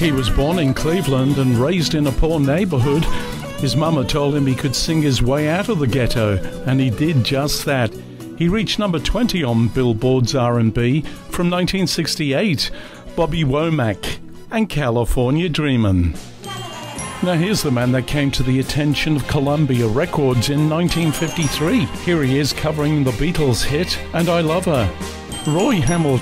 He was born in Cleveland and raised in a poor neighborhood. His mama told him he could sing his way out of the ghetto, and he did just that. He reached number 20 on Billboard's R&B from 1968, Bobby Womack and California Dreamin'. Now here's the man that came to the attention of Columbia Records in 1953. Here he is covering the Beatles hit, And I Love Her. Roy Hamilton.